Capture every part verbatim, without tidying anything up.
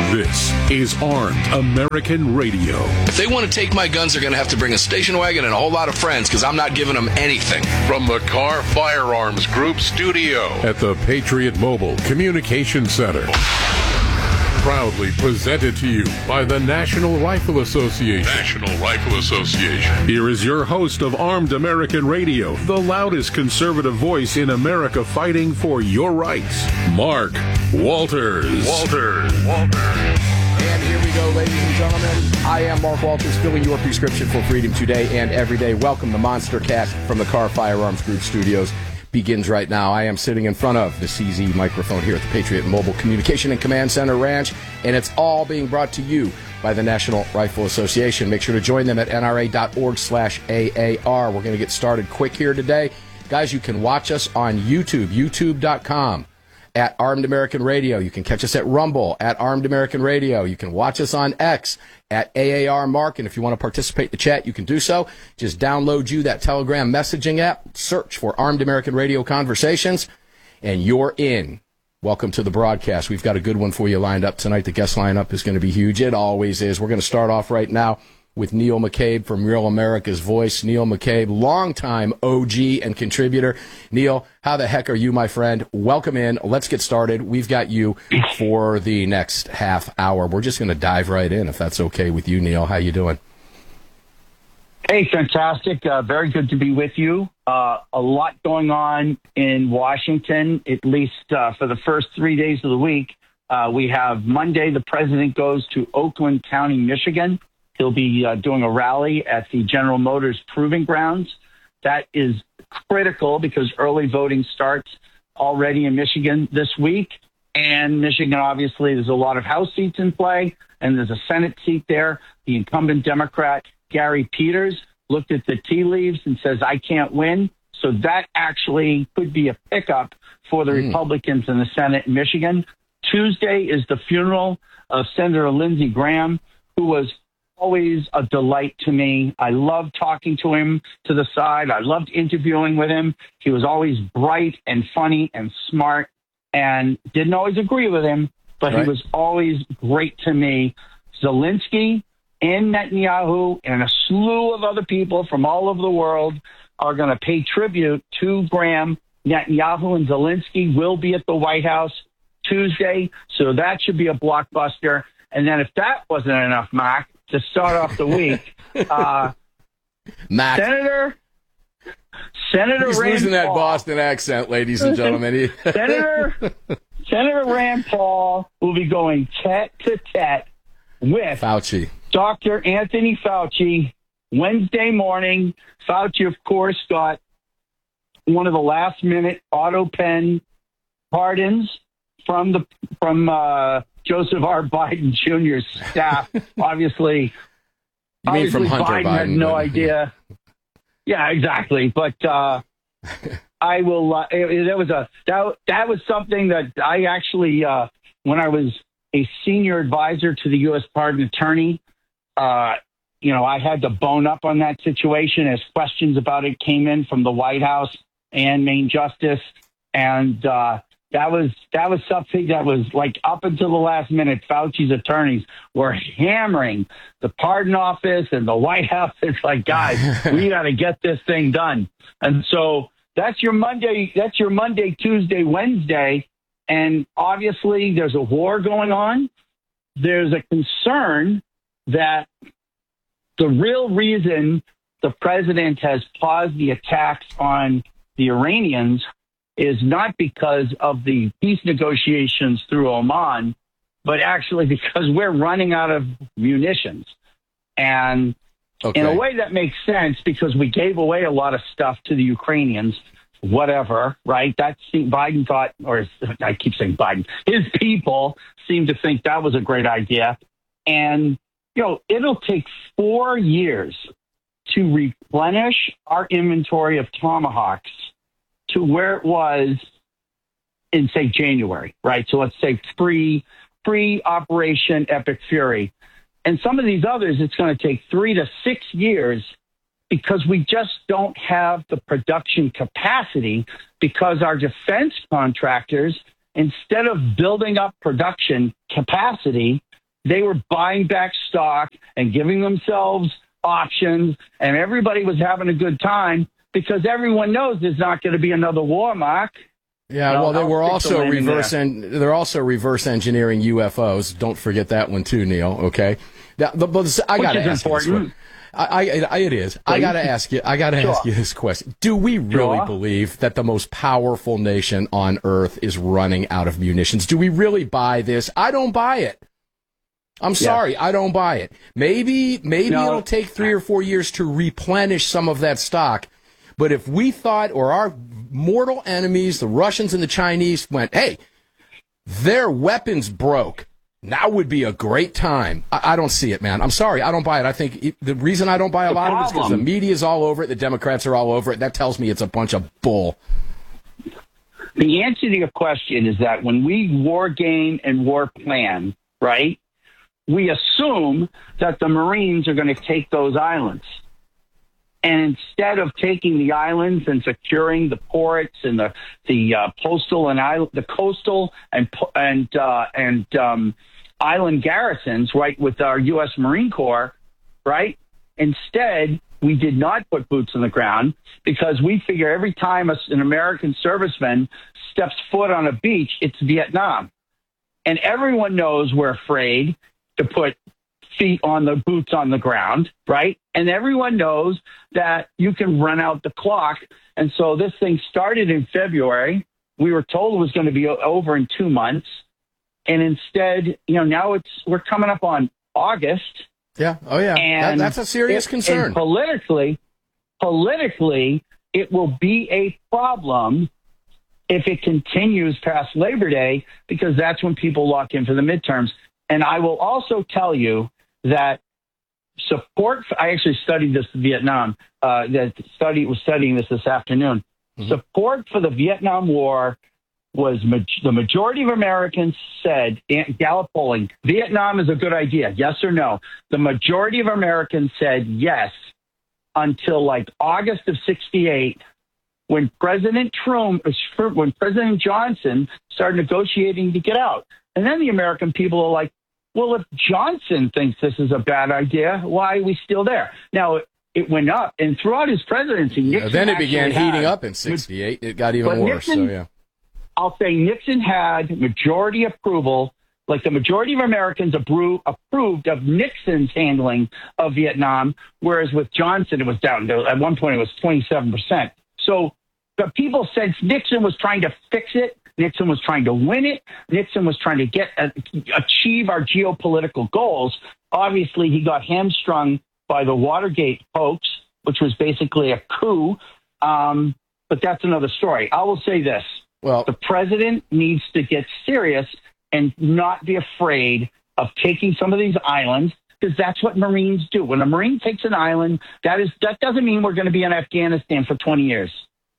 This is Armed American Radio. If they want to take my guns, they're going to have to bring a station wagon and a whole lot of friends, because I'm not giving them anything. From the Car Firearms Group studio at the Patriot Mobile Communication Center. Proudly presented to you by the National Rifle Association. National Rifle Association. Here is your host of Armed American Radio, the loudest conservative voice in America fighting for your rights, Mark Walters. Walters. Walters. And here we go, ladies and gentlemen. I am Mark Walters, filling your prescription for freedom today and every day. Welcome to Monster Cast from the Car Firearms Group studios. Begins right now. I am sitting in front of the C Z microphone here at the Patriot Mobile Communication and Command Center Ranch, and it's all being brought to you by the National Rifle Association. Make sure to join them at N R A dot org slash A A R. We're going to get started quick here today. Guys, you can watch us on YouTube, youtube dot com. At Armed American Radio. You can catch us at Rumble at Armed American Radio. You can watch us on X at A A R Mark. And if you want to participate in the chat, you can do so. Just download you that Telegram messaging app, search for Armed American Radio Conversations, and you're in. Welcome to the broadcast. We've got a good one for you lined up tonight. The guest lineup is going to be huge. It always is. We're going to start off right now with Neil McCabe from Real America's Voice. Neil McCabe, longtime O G and contributor. Neil, how the heck are you, my friend? Welcome in. Let's get started. We've got you for the next half hour. We're just going to dive right in, if that's okay with you, Neil. How you doing? Hey, fantastic. Uh, very good to be with you. Uh, a lot going on in Washington, at least uh, for the first three days of the week. Uh, we have Monday, the president goes to Oakland County, Michigan. He'll be uh, doing a rally at the General Motors Proving Grounds. That is critical because early voting starts already in Michigan this week. And Michigan, obviously, there's a lot of House seats in play, and there's a Senate seat there. The incumbent Democrat, Gary Peters, looked at the tea leaves and says, I can't win. So that actually could be a pickup for the mm. Republicans in the Senate in Michigan. Tuesday is the funeral of Senator Lindsey Graham, who was always a delight to me. I loved talking to him to the side. I loved interviewing with him. He was always bright and funny and smart, and didn't always agree with him, but right. He was always great to me. Zelensky and Netanyahu and a slew of other people from all over the world are going to pay tribute to Graham. Netanyahu and Zelensky will be at the White House Tuesday, so that should be a blockbuster. And then if that wasn't enough, Mac, to start off the week, uh, Mac. Senator Senator He's Rand losing that Paul, Boston accent, ladies and gentlemen. Senator Senator Rand Paul will be going tete-to-tete with Fauci. Doctor Anthony Fauci Wednesday morning. Fauci, of course, got one of the last-minute auto pen pardons from the from uh, Joseph R. Biden Junior's staff. Obviously, you mean obviously from Hunter Biden, Biden had no but, idea. Yeah, exactly. But uh, I will. Uh, it, that was a that, that was something that I actually, uh, when I was a senior advisor to the U S Pardon Attorney, uh, you know, I had to bone up on that situation as questions about it came in from the White House and Main Justice, and uh, that was that was something that was like up until the last minute. Fauci's attorneys were hammering the pardon office and the White House. It's like, guys, we got to get this thing done. And so that's your Monday. That's your Monday, Tuesday, Wednesday. And obviously, there's a war going on. There's a concern that the real reason the president has paused the attacks on the Iranians is not because of the peace negotiations through Oman, but actually because we're running out of munitions. And okay. In a way that makes sense because we gave away a lot of stuff to the Ukrainians, whatever, right? That Biden thought, or I keep saying Biden, his people seem to think that was a great idea. And, you know, it'll take four years to replenish our inventory of Tomahawks to where it was in, say, January, right? So let's say pre, pre-Operation Epic Fury. And some of these others, it's going to take three to six years because we just don't have the production capacity because our defense contractors, instead of building up production capacity, they were buying back stock and giving themselves options, and everybody was having a good time because everyone knows there's not going to be another war, Mark. Yeah, no, well, they I'll were also the reverse. En- they're also reverse engineering U F Os. Don't forget that one too, Neil. Okay, now, the, but I got to ask important. you this I, I, I, it is. I got to ask you. I got to sure. ask you this question: do we really sure. believe that the most powerful nation on earth is running out of munitions? Do we really buy this? I don't buy it. I'm sorry, yes. I don't buy it. Maybe, maybe no. it'll take three or four years to replenish some of that stock. But if we thought, or our mortal enemies, the Russians and the Chinese, went, hey, their weapons broke, now would be a great time. I, I don't see it, man. I'm sorry, I don't buy it. I think it, the reason I don't buy a the lot problem. of it is because the media is all over it, the Democrats are all over it. That tells me it's a bunch of bull. The answer to your question is that when we war game and war plan, right, we assume that the Marines are going to take those islands. And instead of taking the islands and securing the ports and the the uh, postal and island, the coastal and and uh, and um, island garrisons, right, with our U S Marine Corps, right? Instead, we did not put boots on the ground because we figure every time an American serviceman steps foot on a beach, it's Vietnam, and everyone knows we're afraid to put feet on the boots on the ground, right? And everyone knows that you can run out the clock. And so this thing started in February. We were told it was going to be over in two months. And instead, you know, now it's, we're coming up on August. Yeah. Oh yeah. And that, that's a serious it, concern. And politically, politically, it will be a problem if it continues past Labor Day, because that's when people lock in for the midterms. And I will also tell you that support, I actually studied this in Vietnam, uh, that study was studying this this afternoon. Mm-hmm. Support for the Vietnam War was, ma- the majority of Americans said, Gallup polling, Vietnam is a good idea, yes or no? The majority of Americans said yes until like August of sixty-eight, when President Trump, when President Johnson started negotiating to get out. And then the American people are like, well, if Johnson thinks this is a bad idea, why are we still there? Now, it went up, and throughout his presidency, Nixon yeah, then it began had, heating up in sixty-eight. It got even worse. Nixon, so, yeah. I'll say Nixon had majority approval, like the majority of Americans appro- approved of Nixon's handling of Vietnam, whereas with Johnson, it was down to, at one point, it was twenty-seven percent. So the people said Nixon was trying to fix it. Nixon was trying to win it. Nixon was trying to get uh, achieve our geopolitical goals. Obviously, he got hamstrung by the Watergate hoax, which was basically a coup. Um, but that's another story. I will say this. Well, the president needs to get serious and not be afraid of taking some of these islands, because that's what Marines do. When a Marine takes an island, that is that doesn't mean we're going to be in Afghanistan for twenty years.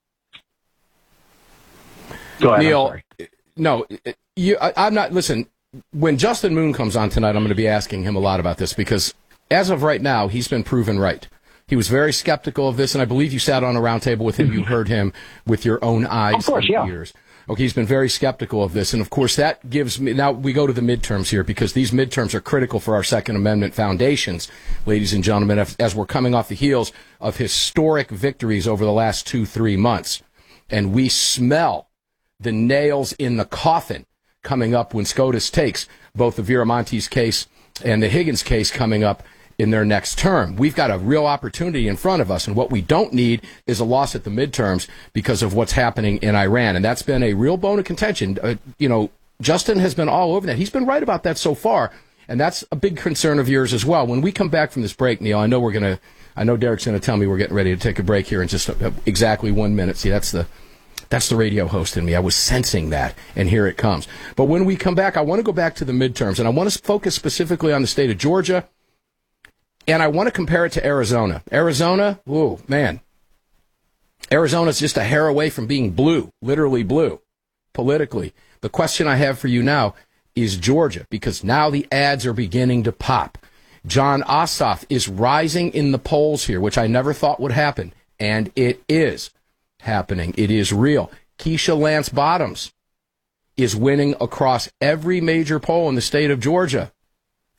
Go ahead, Neil, no, you, I, I'm not, listen, when Justin Moon comes on tonight, I'm going to be asking him a lot about this, because as of right now, he's been proven right. He was very skeptical of this, and I believe you sat on a round table with him. You heard him with your own eyes of course, and yeah. ears. Okay, he's been very skeptical of this, and of course that gives me, now we go to the midterms here, because these midterms are critical for our Second Amendment foundations, ladies and gentlemen, as we're coming off the heels of historic victories over the last two, three months, and we smell the nails in the coffin coming up when SCOTUS takes both the Viramontes case and the Higgins case coming up in their next term. We've got a real opportunity in front of us, and what we don't need is a loss at the midterms because of what's happening in Iran, and that's been a real bone of contention. Uh, you know, Justin has been all over that. He's been right about that so far, and that's a big concern of yours as well. When we come back from this break, Neil, I know we're going to, I know Derek's going to tell me we're getting ready to take a break here in just a, exactly one minute. See, that's the That's the radio host in me. I was sensing that, and here it comes. But when we come back, I want to go back to the midterms, and I want to focus specifically on the state of Georgia, and I want to compare it to Arizona. Arizona, whoa, man. Arizona's just a hair away from being blue, literally blue, politically. The question I have for you now is Georgia, because now the ads are beginning to pop. Jon Ossoff is rising in the polls here, which I never thought would happen, and it is happening. It is real. Keisha Lance Bottoms is winning across every major poll in the state of Georgia.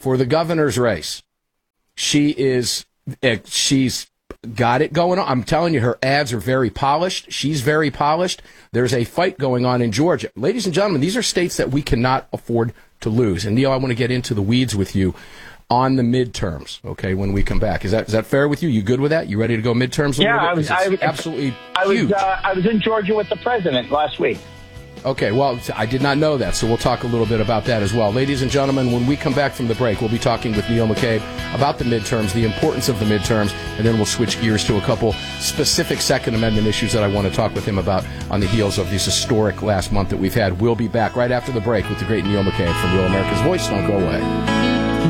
for the governor's race. She is, she's got it going on. I'm telling you, her ads are very polished. She's very polished. There's a fight going on in Georgia. Ladies and gentlemen, these are states that we cannot afford to lose. And, Neil, I want to get into the weeds with you on the midterms, okay, when we come back. Is that is that fair with you? You good with that? You ready to go midterms a yeah, little bit? I was, I was absolutely I was, huge. uh, I was in Georgia with the president last week. Okay, well, I did not know that, so we'll talk a little bit about that as well. Ladies and gentlemen, when we come back from the break, we'll be talking with Neil McCabe about the midterms, the importance of the midterms, and then we'll switch gears to a couple specific Second Amendment issues that I want to talk with him about on the heels of this historic last month that we've had. We'll be back right after the break with the great Neil McCabe from Real America's Voice. Don't go away.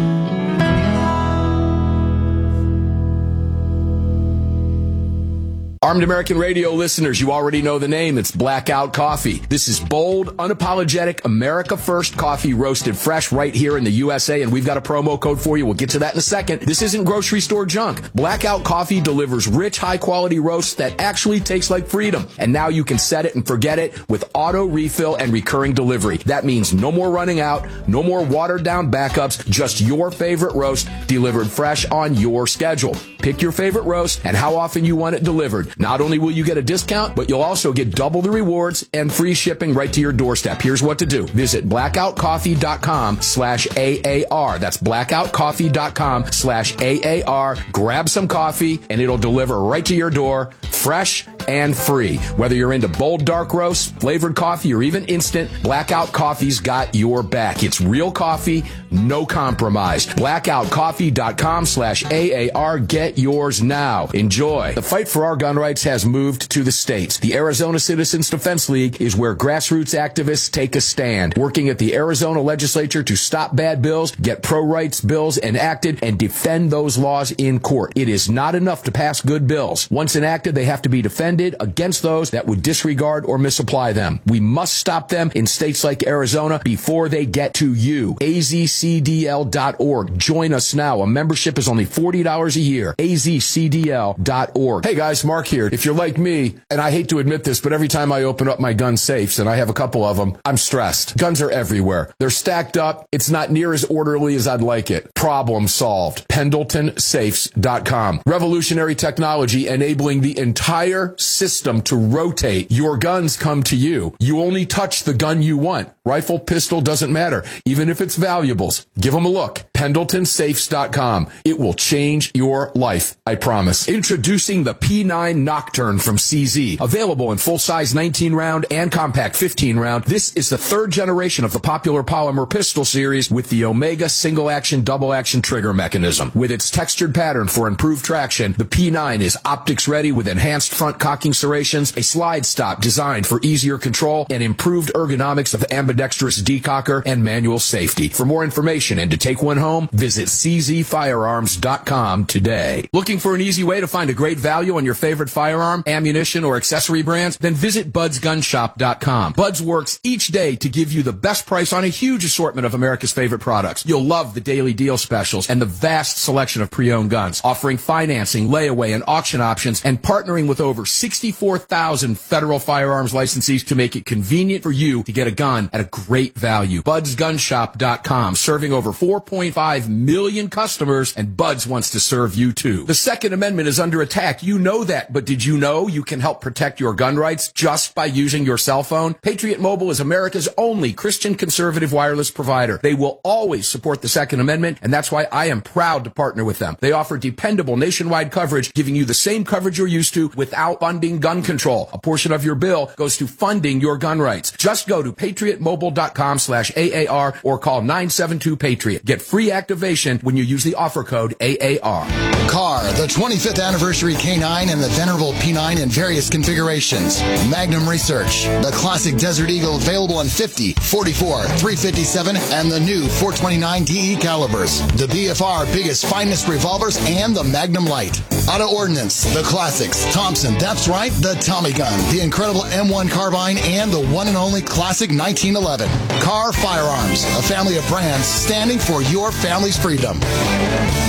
Armed American Radio listeners, you already know the name. It's Blackout Coffee. This is bold, unapologetic, America First coffee roasted fresh right here in the U S A, and we've got a promo code for you. We'll get to that in a second. This isn't grocery store junk. Blackout Coffee delivers rich, high-quality roasts that actually taste like freedom. And now you can set it and forget it with auto refill and recurring delivery. That means no more running out, no more watered-down backups, just your favorite roast delivered fresh on your schedule. Pick your favorite roast and how often you want it delivered. Not only will you get a discount, but you'll also get double the rewards and free shipping right to your doorstep. Here's what to do. Visit blackoutcoffee.com slash AAR. That's blackoutcoffee.com slash AAR. Grab some coffee, and it'll deliver right to your door, fresh and free. Whether you're into bold dark roast, flavored coffee, or even instant, Blackout Coffee's got your back. It's real coffee, no compromise. blackoutcoffee.com slash AAR. Get yours now. Enjoy. The fight for our gun rights has moved to the states. The Arizona Citizens Defense League is where grassroots activists take a stand, working at the Arizona legislature to stop bad bills, get pro-rights bills enacted, and defend those laws in court. It is not enough to pass good bills. Once enacted, they have to be defended against those that would disregard or misapply them. We must stop them in states like Arizona before they get to you. A Z C D L dot org. Join us now. A membership is only forty dollars a year. A Z C D L dot org. Hey guys, Mark here. If you're like me, and I hate to admit this, but every time I open up my gun safes, and I have a couple of them, I'm stressed. Guns are everywhere. They're stacked up. It's not near as orderly as I'd like it. Problem solved. Pendleton Safes dot com. Revolutionary technology enabling the entire system to rotate. Your guns come to you. You only touch the gun you want. Rifle, pistol, doesn't matter. Even if it's valuables. Give them a look. Pendleton Safes dot com. It will change your life. I promise. Introducing the P nine Nocturne from C Z. Available in full-size nineteen round and compact fifteen round. This is the third generation of the popular polymer pistol series with the Omega single-action, double-action trigger mechanism. With its textured pattern for improved traction, the P nine is optics-ready with enhanced front cocking serrations, a slide stop designed for easier control, and improved ergonomics of ambidextrous decocker and manual safety. For more information and to take one home, visit C Z firearms dot com today. Looking for an easy way to find a great value on your favorite firearm, ammunition, or accessory brands? Then visit buds gun shop dot com. Buds works each day to give you the best price on a huge assortment of America's favorite products. You'll love the daily deal specials and the vast selection of pre-owned guns, offering financing, layaway, and auction options, and partnering with over sixty-four thousand federal firearms licensees to make it convenient for you to get a gun at a great value. buds gun shop dot com, serving over four point five million customers, and Buds wants to serve you too. The Second Amendment is under attack. You know that, but did you know you can help protect your gun rights just by using your cell phone? Patriot Mobile is America's only Christian conservative wireless provider. They will always support the Second Amendment, and that's why I am proud to partner with them. They offer dependable nationwide coverage, giving you the same coverage you're used to without funding gun control. A portion of your bill goes to funding your gun rights. Just go to patriot mobile dot com slash A A R or call nine seven two Patriot. Get free activation when you use the offer code A A R. Car, the twenty-fifth anniversary K nine and the venerable P nine in various configurations. Magnum Research, the classic Desert Eagle available in fifty, forty-four, three fifty-seven, and the new four twenty-nine D E calibers. The B F R biggest, finest revolvers, and the Magnum Light. Auto Ordnance, the classics. Thompson, that's right, the Tommy gun, the incredible M one carbine, and the one and only classic nineteen eleven. Car Firearms, a family of brands standing for your family's freedom.